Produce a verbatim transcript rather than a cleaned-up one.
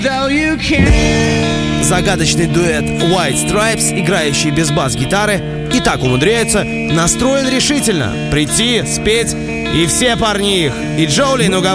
Загадочный дуэт White Stripes, играющий без бас-гитары, и так умудряется, настроен решительно прийти, спеть, и все парни их. И Джолин уговаривает